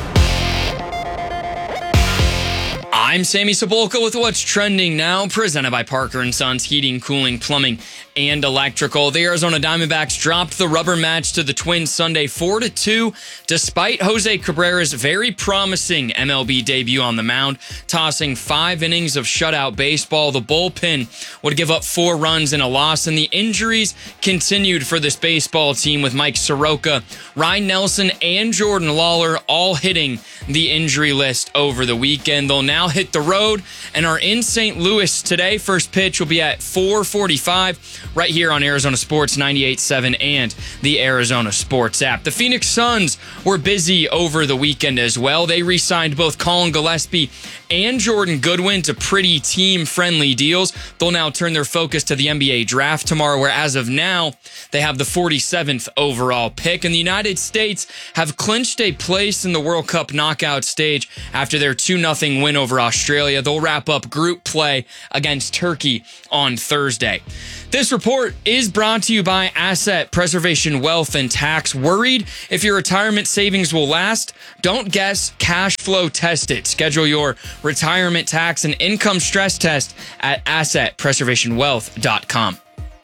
I'm Sammy Cebulka with what's trending now, presented by Parker & Sons Heating, Cooling, Plumbing, and Electrical. The Arizona Diamondbacks dropped the rubber match to the Twins Sunday 4-2, despite Jose Cabrera's very promising MLB debut on the mound, tossing 5 innings of shutout baseball. The bullpen would give up 4 runs in a loss, and the injuries continued for this baseball team with Mike Soroka, Ryan Nelson, and Jordan Lawler all hitting the injury list over the weekend. They'll now hit the road and are in St. Louis today. First pitch will be at 4:45. right here on Arizona Sports 98.7 and the Arizona Sports app. The Phoenix Suns were busy over the weekend as well. They re-signed both Colin Gillespie and Jordan Goodwin to pretty team-friendly deals. They'll now turn their focus to the NBA draft tomorrow, where as of now, they have the 47th overall pick. And the United States have clinched a place in the World Cup knockout stage after their 2-0 win over Australia. They'll wrap up group play against Turkey on Thursday. This report is brought to you by Asset Preservation Wealth and Tax. Worried if your retirement savings will last? Don't guess, cash flow test it. Schedule your retirement tax and income stress test at assetpreservationwealth.com.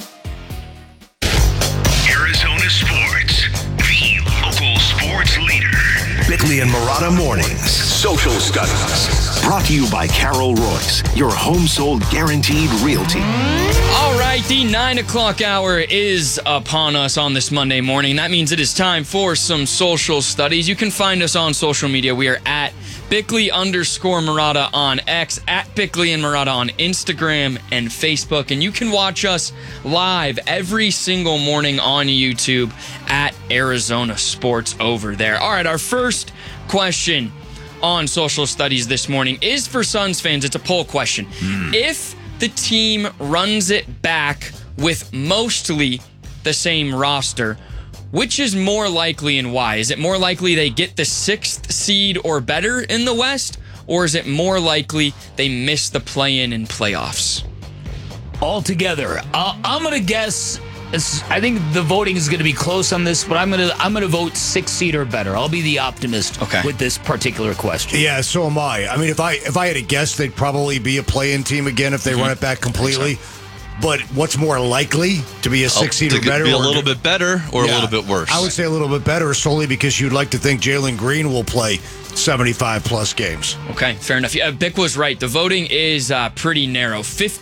Arizona Sports, the local sports leader. Bickley and Marotta Mornings, Social Studies. Brought to you by Carol Royce, your home sold guaranteed realty. All right, the 9 o'clock hour is upon us on this Monday morning. That means it is time for some social studies. You can find us on social media. We are at Bickley_Marotta on X, at Bickley and Marotta on Instagram and Facebook. And you can watch us live every single morning on YouTube at Arizona Sports over there. All right, our first question on social studies this morning is for Suns fans. It's a poll question. If the team runs it back with mostly the same roster, which is more likely and why? Is it more likely they get the 6th seed or better in the West, or is it more likely they miss the play-in and playoffs? Altogether, I'm gonna guess. I think the voting is going to be close on this, but I'm gonna vote 6th seed or better. I'll be the optimist with this particular question. Yeah, so am I. I mean, if I had to guess, they'd probably be a play-in team again if they run it back completely. But what's more likely to be a 6th seed or better? Be a little bit better or a little bit worse? I would say a little bit better, solely because you'd like to think Jalen Green will play 75-plus games. Okay, fair enough. Yeah, Bick was right. The voting is pretty narrow.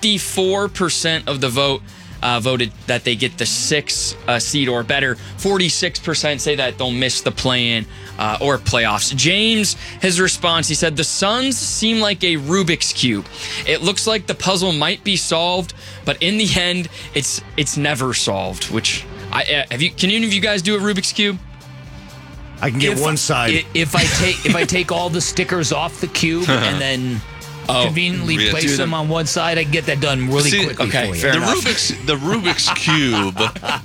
54% of the vote voted that they get the 6th seed or better. 46% say that they'll miss the play-in or playoffs. James, his response, he said, the Suns seem like a Rubik's Cube. It looks like the puzzle might be solved, but in the end, it's never solved. Which, can any of you guys do a Rubik's Cube? I can get one side. If I take all the stickers off the cube and then conveniently place them on one side, I can get that done really quickly. Okay, for you. fair enough. The Rubik's Cube.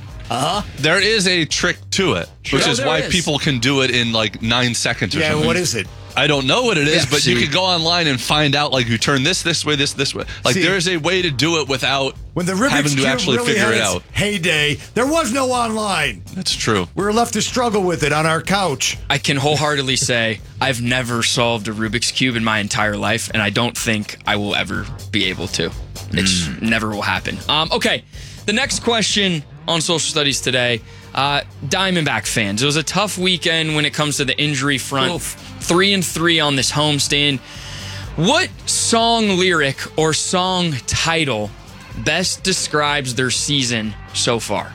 There is a trick to it, which is why people can do it in like 9 seconds or something. Yeah, what is it? I don't know what it is, but you can go online and find out, like, you turn this way, this way. Like, there's a way to do it without having to actually figure it out. Heyday, there was no online. That's true. We were left to struggle with it on our couch. I can wholeheartedly say I've never solved a Rubik's Cube in my entire life, and I don't think I will ever be able to. It never will happen. Okay, the next question on social studies today, Diamondback fans. It was a tough weekend when it comes to the injury front. 3-3 on this homestand. What song lyric or song title best describes their season so far?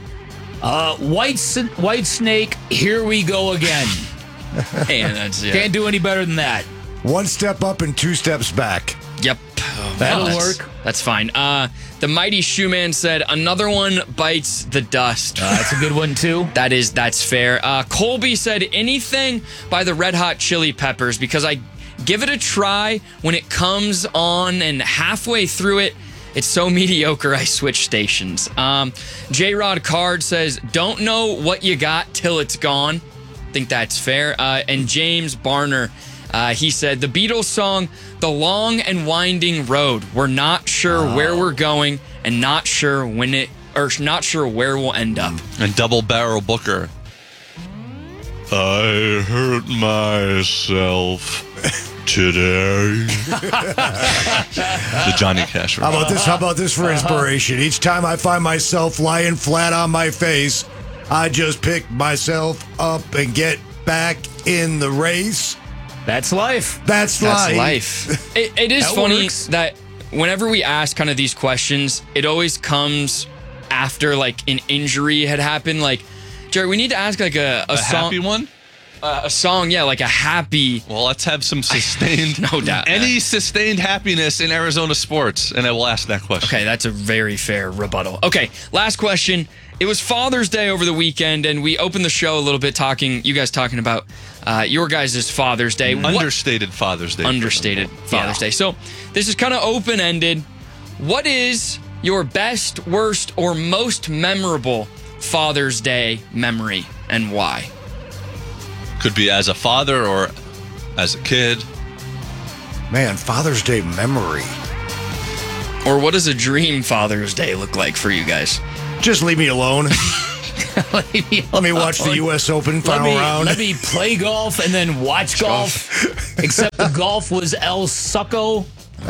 White Snake, Here We Go Again. Man, that's Can't do any better than that. 1 step up and 2 steps back. Yep. That'll work. That's fine. The Mighty Shoeman said, another one bites the dust. That's a good one, too. That's fair. Colby said, anything by the Red Hot Chili Peppers, because I give it a try when it comes on, and halfway through it, it's so mediocre I switch stations. J-Rod Card says, don't know what you got till it's gone. I think that's fair. And James Barner, he said, the Beatles song, The Long and Winding Road. We're not sure where we're going and not sure not sure where we'll end up. And Double Barrel Booker. I hurt myself today. The Johnny Cash. How about this for inspiration? Each time I find myself lying flat on my face, I just pick myself up and get back in the race. That's life. That's life. It is funny that whenever we ask kind of these questions, it always comes after like an injury had happened. Like, Jerry, we need to ask like a song. Happy one? a song, like a happy. Well, let's have some sustained, no doubt. Any sustained happiness in Arizona sports, and I will ask that question. Okay, that's a very fair rebuttal. Okay, last question. It was Father's Day over the weekend, and we opened the show a little bit you guys talking about your guys' Father's Day. Understated Father's Day. Understated Father's Day. So this is kind of open-ended. What is your best, worst, or most memorable Father's Day memory, and why? Could be as a father or as a kid. Man, Father's Day memory. Or what does a dream Father's Day look like for you guys? Just leave me alone. Let me watch the U.S. Open final round. Let me play golf and then watch golf. Except the golf was El Succo.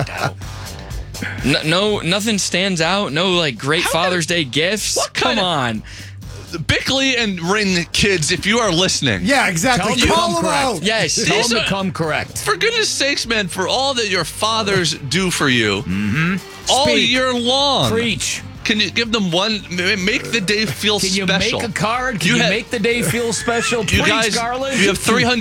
No, nothing stands out. No, great Father's Day gifts. Come on. Bickley and Ring kids, if you are listening. Yeah, exactly. Call them out. Yes. Tell them to come correct. For goodness sakes, man, for all that your fathers do for you all year long. Preach. Can you give them one? Make the day feel special. Can you make a card? Can you make the day feel special? Preach, Garland. You have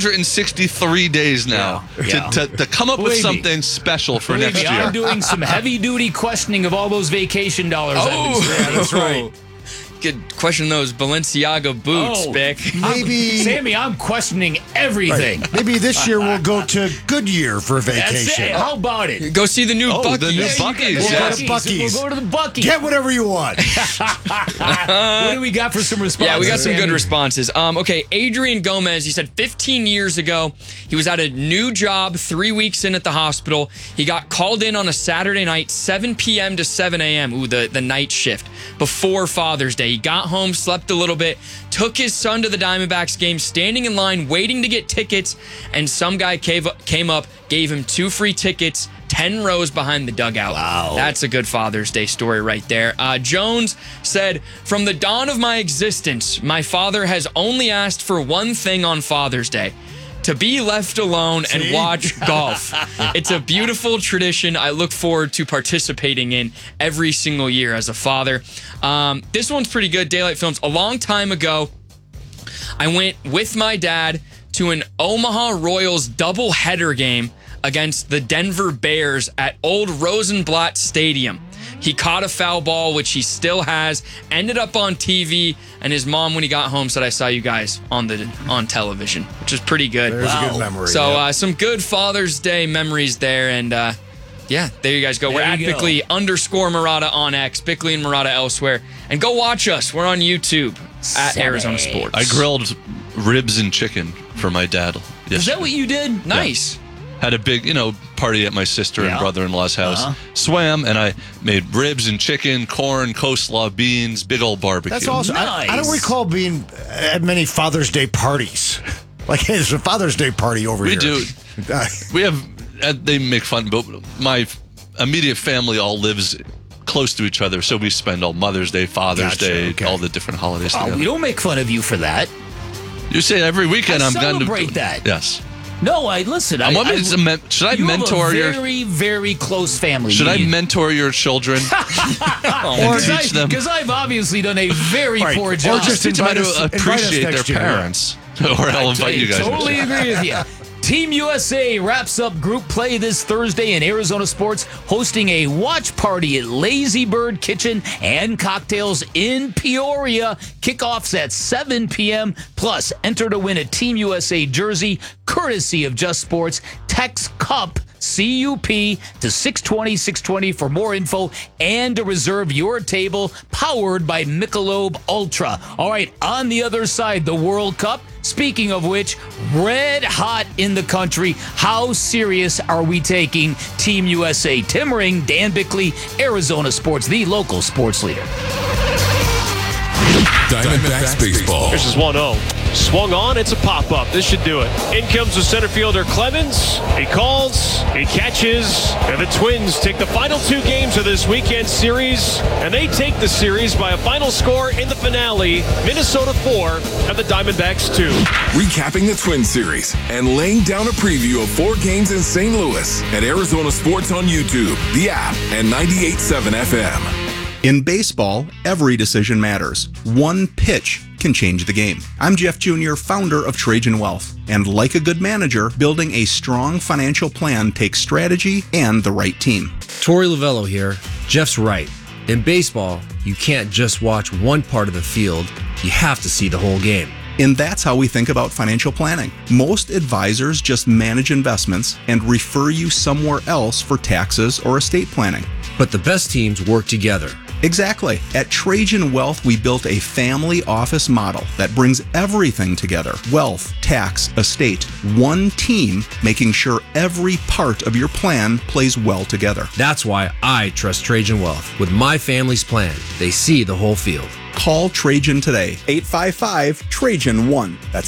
363 days now to come up with something special for next year. I'm doing some heavy-duty questioning of all those vacation dollars. That's right. Could question those Balenciaga boots, Bick. Maybe Sammy, I'm questioning everything. Right. Maybe this year we'll go to Goodyear for vacation. That's it. How about it? Go see the new Buc-ee's. The new Buc-ee's. We'll go to Buc-ee's. We'll go to the Buc-ee's. Get whatever you want. What do we got for some responses? Yeah, we got some good responses. Okay, Adrian Gomez, he said 15 years ago, he was at a new job 3 weeks in at the hospital. He got called in on a Saturday night, 7 p.m. to 7 a.m., the night shift, before Father's Day. He got home, slept a little bit, took his son to the Diamondbacks game, standing in line, waiting to get tickets, and some guy came up, gave him 2 free tickets, 10 rows behind the dugout. Wow. That's a good Father's Day story right there. Jones said, from the dawn of my existence, my father has only asked for one thing on Father's Day: to be left alone and watch golf. It's a beautiful tradition I look forward to participating in every single year as a father. This one's pretty good. Daylight Films. A long time ago, I went with my dad to an Omaha Royals doubleheader game against the Denver Bears at Old Rosenblatt Stadium. He caught a foul ball, which he still has, ended up on TV, and his mom, when he got home, said, I saw you guys on television, which is pretty good. There's a good memory. So some good Father's Day memories there, and there you guys go. We're at Bickley _Murata on X, Bickley and Murata elsewhere. And go watch us. We're on YouTube at Arizona Sports. I grilled ribs and chicken for my dad yesterday. Is that what you did? Nice. Had a big, party at my sister and brother-in-law's house. Swam, and I made ribs and chicken, corn, coleslaw, beans, big old barbecue. That's awesome. Nice. I don't recall being at many Father's Day parties. There's a Father's Day party over here. We do. We have, they make fun, but my immediate family all lives close to each other, so we spend all Mother's Day, Father's Day, all the different holidays together. We don't make fun of you for that. You say every weekend I'm going to celebrate that. Yes. No, listen. Should I mentor your very, very close family? Should I mentor your children and teach them? Because I've obviously done a very poor job. Or just teach them how to appreciate their parents. Or I'll invite you guys. Totally agree with you. Team USA wraps up group play this Thursday in Arizona Sports, hosting a watch party at Lazy Bird Kitchen and Cocktails in Peoria. Kickoffs at 7 p.m. Plus, enter to win a Team USA jersey, courtesy of Just Sports. Text CUP, C-U-P, to 620-620 for more info and to reserve your table, powered by Michelob Ultra. All right, on the other side, the World Cup. Speaking of which, red hot in the country. How serious are we taking Team USA? Tim Ring, Dan Bickley, Arizona Sports, the local sports leader. Diamondbacks baseball. This is 1-0. Swung on, it's a pop-up. This should do it. In comes the center fielder Clemens. He calls, he catches, and the Twins take the final 2 games of this weekend series, and they take the series by a final score in the finale, Minnesota 4 and the Diamondbacks 2. Recapping the Twin series and laying down a preview of 4 games in St. Louis at Arizona Sports on YouTube, the app, and 98.7 FM. In baseball, every decision matters. One pitch can change the game. I'm Jeff Jr., founder of Trajan Wealth. And like a good manager, building a strong financial plan takes strategy and the right team. Torey Lavello here. Jeff's right. In baseball, you can't just watch one part of the field. You have to see the whole game. And that's how we think about financial planning. Most advisors just manage investments and refer you somewhere else for taxes or estate planning. But the best teams work together. Exactly. At Trajan Wealth, we built a family office model that brings everything together. Wealth, tax, estate, one team, making sure every part of your plan plays well together. That's why I trust Trajan Wealth. With my family's plan, they see the whole field. Call Trajan today. 855-TRAJAN-1. That's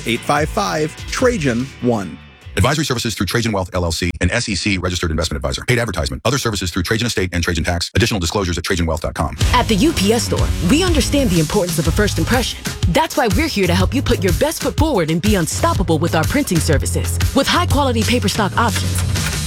855-TRAJAN-1. Advisory services through Trajan Wealth, LLC, an SEC registered investment advisor. Paid advertisement. Other services through Trajan Estate and Trajan Tax. Additional disclosures at TrajanWealth.com. At the UPS Store, we understand the importance of a first impression. That's why we're here to help you put your best foot forward and be unstoppable with our printing services. With high-quality paper stock options,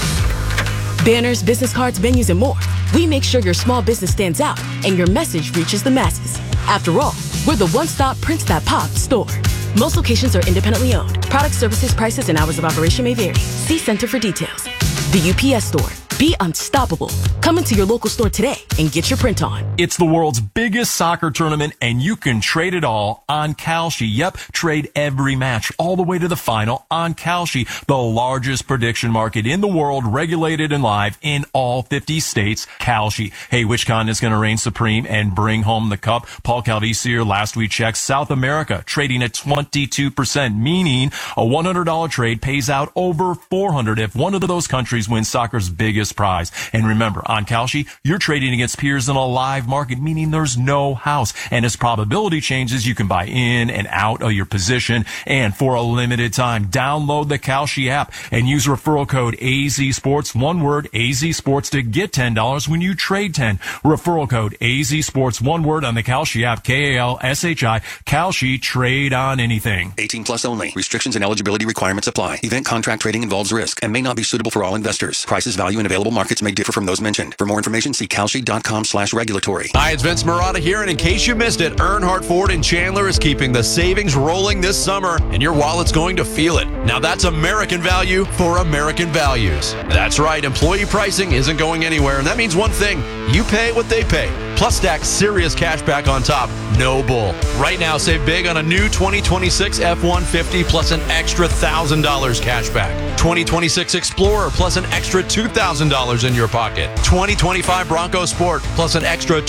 banners, business cards, menus, and more, we make sure your small business stands out and your message reaches the masses. After all, we're the one-stop prints that pop store. Most locations are independently owned. Product, services, prices, and hours of operation may vary. See Center for details. The UPS Store. Be unstoppable. Come into your local store today and get your print on. It's the world's biggest soccer tournament, and you can trade it all on Kalshi. Yep, trade every match all the way to the final on Kalshi, the largest prediction market in the world, regulated and live in all 50 states. Kalshi. Hey, which continent is going to reign supreme and bring home the cup? Paul Calvisier, last we checked, South America, trading at 22%, meaning a $100 trade pays out over $400 if one of those countries wins soccer's biggest prize. And remember, on Kalshi, you're trading against peers in a live market, meaning there's no house. And as probability changes, you can buy in and out of your position. And for a limited time, download the Kalshi app and use referral code AZSports, one word, AZSports, to get $10 when you trade 10. Referral code AZSports, one word, on the Kalshi app, KALSHI, Kalshi, trade on anything. 18 plus only. Restrictions and eligibility requirements apply. Event contract trading involves risk and may not be suitable for all investors. Prices, value, and available markets may differ from those mentioned. For more information, see Kalshi.com/regulatory. Hi, it's Vince Marotta here, and in case you missed it, Earnhardt Ford in Chandler is keeping the savings rolling this summer, and your wallet's going to feel it. Now that's American value for American values. That's right, employee pricing isn't going anywhere, and that means one thing: you pay what they pay. Plus stack serious cash back on top. No bull. Right now, save big on a new 2026 F-150 plus an extra $1,000 cash back. 2026 Explorer plus an extra $2,000 in your pocket. 2025 Bronco Sport plus an extra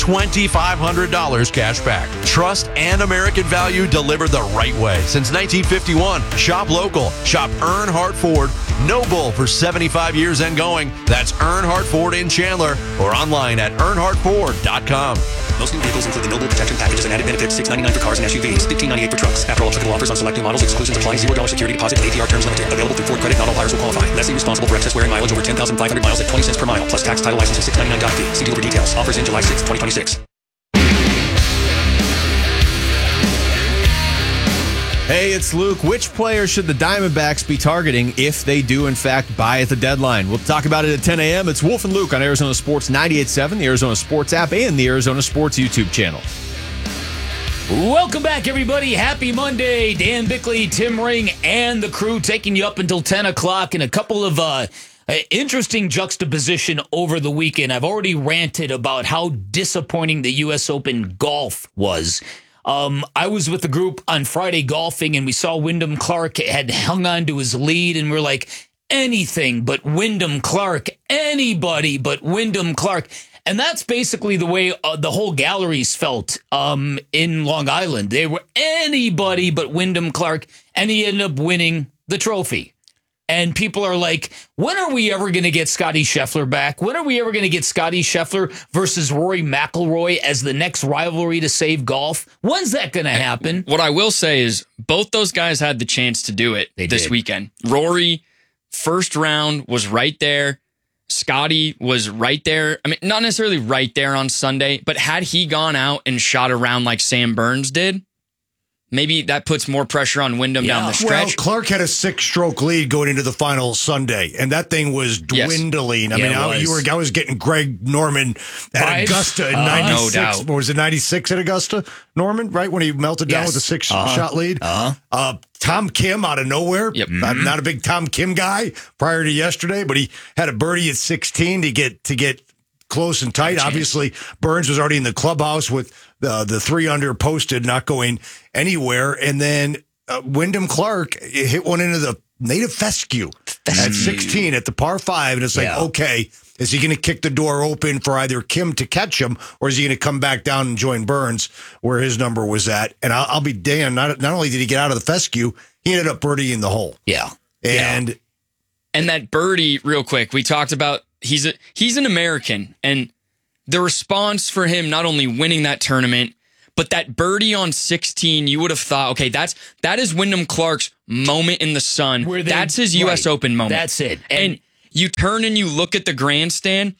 $2,500 cash back. Trust and American value delivered the right way. Since 1951, shop local. Shop Earnhardt Ford. No bull for 75 years and going. That's Earnhardt Ford in Chandler or online at earnhardtford.com. Most new vehicles include the Noble Protection Packages and added benefits, $699 for cars and SUVs, $1,598 for trucks. After all applicable offers on selected models, exclusions apply. $0 security deposit and APR terms limited. Available through Ford Credit. Not all buyers will qualify. Lessee responsible for excess wear and mileage over 10,500 miles at 20 cents per mile, plus tax, title, license, and $699 doc fee. See dealer for details. Offers in July 6, 2026. Hey, it's Luke. Which player should the Diamondbacks be targeting if they do, in fact, buy at the deadline? We'll talk about it at 10 a.m. It's Wolf and Luke on Arizona Sports 98.7, the Arizona Sports app, and the Arizona Sports YouTube channel. Welcome back, everybody. Happy Monday. Dan Bickley, Tim Ring, and the crew taking you up until 10 o'clock in a couple of interesting juxtaposition over the weekend. I've already ranted about how disappointing the U.S. Open golf was. I was with the group on Friday golfing, and we saw Wyndham Clark had hung on to his lead, and we're like, anything but Wyndham Clark, anybody but Wyndham Clark. And that's basically the way the whole galleries felt in Long Island. They were anybody but Wyndham Clark, and he ended up winning the trophy. And people are like, when are we ever going to get Scottie Scheffler back? When are we ever going to get Scottie Scheffler versus Rory McIlroy as the next rivalry to save golf? When's that going to happen? What I will say is both those guys had the chance to do it this weekend. Rory, first round, was right there. Scottie was right there. I mean, not necessarily right there on Sunday, but had he gone out and shot around like Sam Burns did, maybe that puts more pressure on Wyndham down the stretch. Well, Clark had a 6-stroke lead going into the final Sunday, and that thing was dwindling. I was getting Greg Norman at Augusta in 96. No doubt. What was it, 96 at Augusta, Norman, right? When he melted down with a 6-shot lead? Tom Kim out of nowhere. Yep. I'm not a big Tom Kim guy prior to yesterday, but he had a birdie at 16 to get close and tight. Obviously, Burns was already in the clubhouse with the 3-under posted, not going anywhere. And then Wyndham Clark hit one into the native fescue at 16 at the par 5. And it's like, okay, is he going to kick the door open for either Kim to catch him, or is he going to come back down and join Burns where his number was at? And I'll be damned. Not only did he get out of the fescue, he ended up birdieing the hole. Yeah. And that birdie, real quick, we talked about he's an American, and the response for him not only winning that tournament, but that birdie on 16, you would have thought, okay, that is Wyndham Clark's moment in the sun. That's his U.S. Open moment. That's it. And you turn and you look at the grandstand,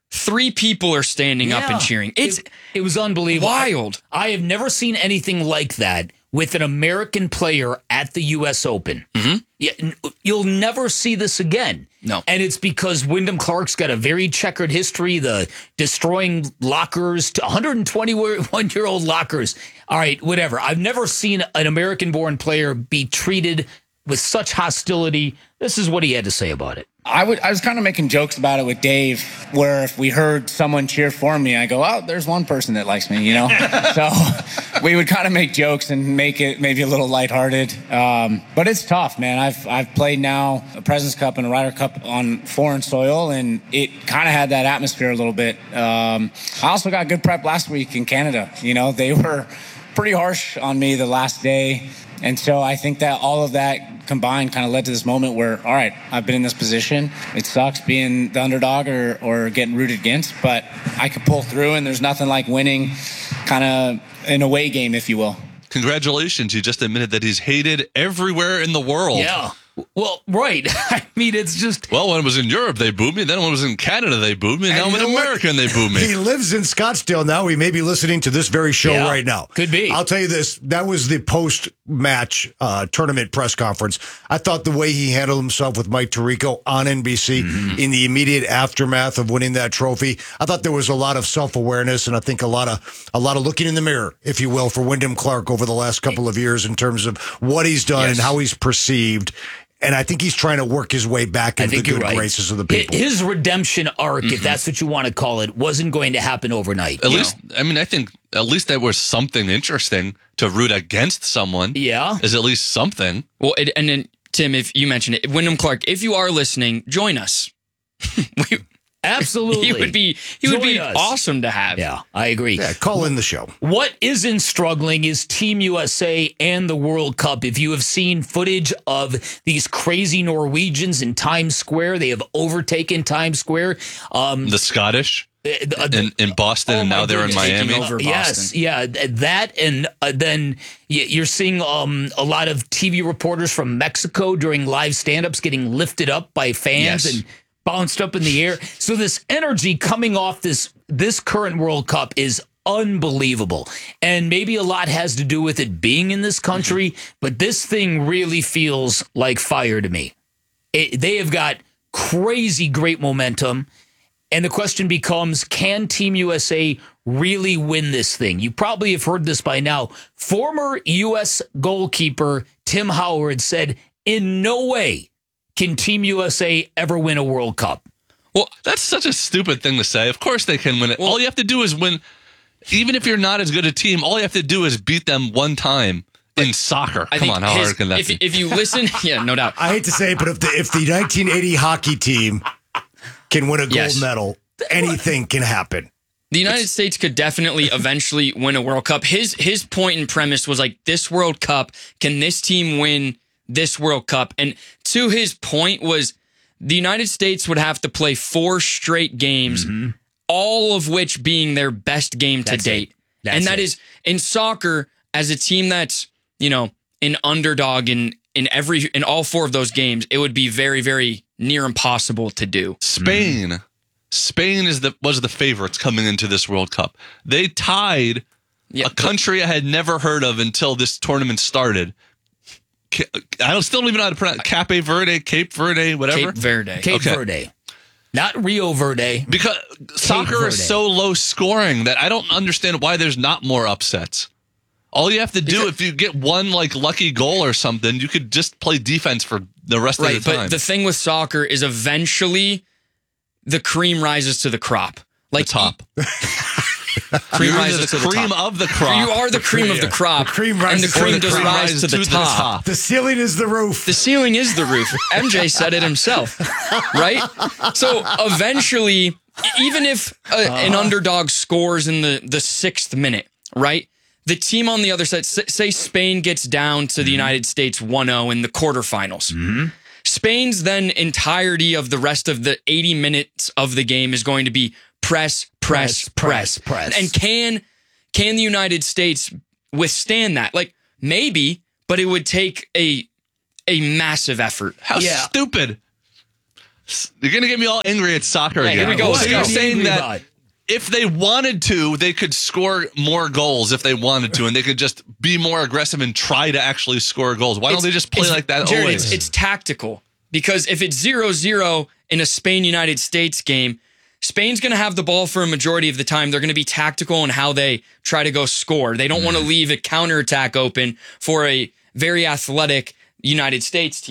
3 people are standing up and cheering. It was unbelievable. Wild. I have never seen anything like that with an American player at the U.S. Open. Mm-hmm. Yeah, you'll never see this again. No. And it's because Wyndham Clark's got a very checkered history, the destroying lockers, to 121-year-old lockers. All right, whatever. I've never seen an American-born player be treated with such hostility. This is what he had to say about it. I was kind of making jokes about it with Dave, where if we heard someone cheer for me, I go, oh, there's one person that likes me, So we would kind of make jokes and make it maybe a little lighthearted. But it's tough, man. I've played now a President's Cup and a Ryder Cup on foreign soil, and it kind of had that atmosphere a little bit. I also got good prep last week in Canada. They were pretty harsh on me the last day. And so I think that all of that combined kind of led to this moment where, all right, I've been in this position. It sucks being the underdog or getting rooted against, but I could pull through, and there's nothing like winning kind of an away game, if you will. Congratulations. You just admitted that he's hated everywhere in the world. Yeah. Well, right. I mean, it's just... Well, when it was in Europe, they booed me. Then when it was in Canada, they booed me. Now I'm in America, and they booed me. He lives in Scottsdale now. He may be listening to this very show right now. Could be. I'll tell you this. That was the post-match tournament press conference. I thought the way he handled himself with Mike Tirico on NBC in the immediate aftermath of winning that trophy, I thought there was a lot of self-awareness, and I think a lot of looking in the mirror, if you will, for Wyndham Clark over the last couple of years in terms of what he's done and how he's perceived. And I think he's trying to work his way back into the good graces of the people. His redemption arc, if that's what you want to call it, wasn't going to happen overnight. At least, I mean, I think at least that was something interesting to root against someone. Yeah. Is at least something. Well, and then, Tim, if you mentioned it, Wyndham Clark, if you are listening, join us. Absolutely. He would be awesome to have. Yeah, I agree. Yeah, call in the show. What isn't struggling is Team USA and the World Cup. If you have seen footage of these crazy Norwegians in Times Square, they have overtaken Times Square. The Scottish in Boston, and now they're in Miami. Yes, yeah, that, and then you're seeing a lot of TV reporters from Mexico during live stand-ups getting lifted up by fans and bounced up in the air. So this energy coming off this current World Cup is unbelievable. And maybe a lot has to do with it being in this country, but this thing really feels like fire to me. They have got crazy great momentum. And the question becomes, can Team USA really win this thing? You probably have heard this by now. Former U.S. goalkeeper Tim Howard said, in no way can Team USA ever win a World Cup. Well, that's such a stupid thing to say. Of course they can win it. All you have to do is win. Even if you're not as good a team, all you have to do is beat them one time in soccer. Come on, how hard can that be? If you listen, yeah, no doubt. I hate to say it, but if the 1980 hockey team can win a gold medal, anything can happen. The United States could definitely eventually win a World Cup. His point and premise was like, this World Cup, can this team win this World Cup? And to his point was, the United States would have to play 4 straight games, all of which being their best game to date. And that is, in soccer, as a team that's, an underdog in all 4 of those games, it would be very, very near impossible to do. Spain was the favorites coming into this World Cup. They tied a country I had never heard of until this tournament started. I still don't even know how to pronounce Cape Verde, whatever. Cape Verde. Not Rio Verde. Because soccer is so low scoring that I don't understand why there's not more upsets. All you have to do, if you get one lucky goal or something, you could just play defense for the rest of the time. But the thing with soccer is eventually the cream rises to the crop. The top. Cream rises to the cream top. of the crop. You are the cream of the crop. cream and the rises cream to the does crop. rise to the top. The ceiling is the roof. The ceiling is the roof. MJ said it himself, right? So eventually, even if an underdog scores in the 6th minute, right? The team on the other side, say Spain gets down to the United States 1-0 in the quarterfinals. Spain's then entirety of the rest of the 80 minutes of the game is going to be press. And can the United States withstand that? Maybe, but it would take a massive effort. How stupid. You're going to get me all angry at soccer again. Here we go. So you're saying that if they wanted to, they could score more goals if they wanted to, and they could just be more aggressive and try to actually score goals. Why don't they just play like that Jared, always? It's tactical. Because if it's 0-0 in a Spain-United States game, Spain's going to have the ball for a majority of the time. They're going to be tactical in how they try to go score. They don't want to leave a counterattack open for a very athletic United States team.